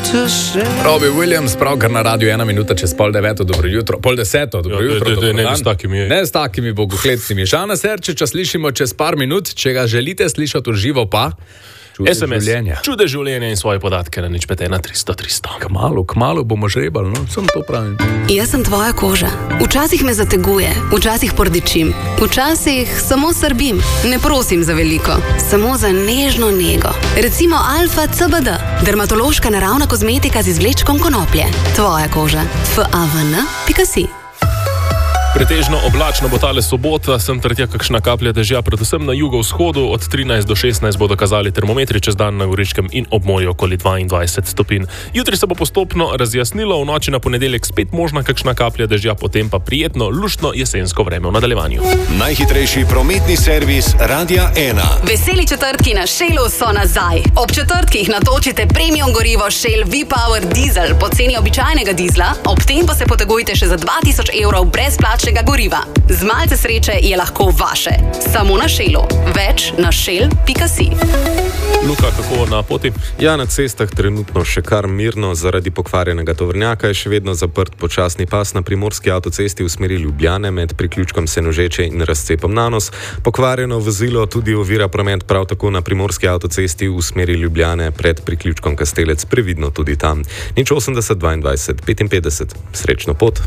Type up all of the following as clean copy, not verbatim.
Robbie Williams, pravkar na radiju 1 minuta čez 8:30, dobro jutro, 9:30, dobro jutro. Ne s takimi bogokletnimi. Žana Serčiča slišimo čez par minut, če ga želite slišati v živo pa... SMS, čude življenja in svoje podatke na 051 300 300. Kmalu bomo žrebali, no, sem to pravim. Jaz sem tvoja koža. Včasih me zateguje, včasih pordičim, včasih samo srbim. Ne prosim za veliko, samo za nežno nego. Recimo Alfa CBD, dermatološka naravna kozmetika z izvlečkom konoplje. Tvoja koža. FAVN.si. Pretežno oblačno bo tale sobota, sem tretja kakšna kaplja dežja, predvsem na jugovzhodu, od 13 do 16 bodo kazali termometri, čez dan na Goriškem in ob morju okoli 22 stopinj. Jutri se bo postopno razjasnilo, v noči na ponedeljek spet možna kakšna kaplja dežja, potem pa prijetno, luštno jesensko vreme v nadaljevanju. Najhitrejši prometni servis Radia 1. Veseli četrtki na Shellu so nazaj. Ob četrtkih natočite premium gorivo Shell V-Power Diesel po ceni običajnega dizla, ob tem pa se potegujte še za 2000 evrov brezplačnega goriva. Z malce sreče je lahko vaše. Samo na Shellu. Več na shell.si. Luka, kako na poti? Ja, na cestah trenutno še kar mirno, zaradi pokvarjenega tovornjaka je še vedno zaprt počasni pas na primorski avtocesti v smeri Ljubljane med priključkom Senožeče in razcepom Nanos. Pokvarjeno vozilo tudi ovira promet prav tako na primorski avtocesti v smeri Ljubljane pred priključkom Kastelec, previdno tudi tam. 080 22 55. Srečno pot.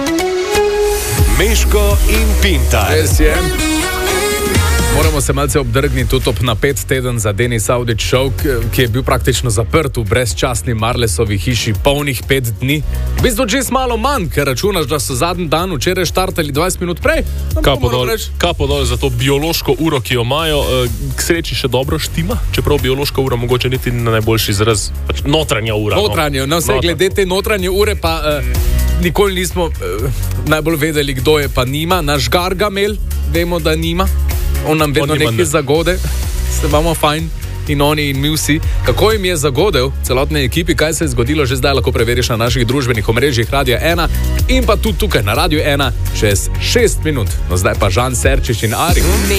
Meško in Pintar. Res je. Moramo se malce obdrgniti tudi ob napet teden za Denis Audić Show, ki je bil praktično zaprt v brezčasni Marlesovi hiši polnih 5 dni. V bistvu čez malo manj, ker računaš, da so zadnji dan včeraj štartali 20 minut prej. Kapo dol za to biološko uro, ki jo imajo. K sreči še dobro štima, čeprav biološka ura mogoče niti na najboljši izraz. Pač notranja ura. Glede te notranje ure pa... Nikoli nismo najbolj vedeli, kdo je, pa nima. Naš Gargamel, vemo, da nima. On nam vedno nekaj zagode. Se imamo fajn. In oni in mi vsi. Kako jim je zagodel celotne ekipi, kaj se je zgodilo, že zdaj lahko preveriš na naših družbenih omrežjih Radia 1 in pa tudi tukaj na Radiu 1 čez 6 minut. No zdaj pa Žan Serčič in Ari.